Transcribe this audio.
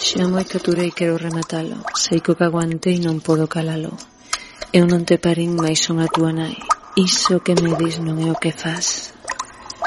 Xa moi que aturei, quero rematalo. Sei que o que aguantei non podo calalo. Eu non te parín, mais son a túa nai. Iso que me dis non é o que fas.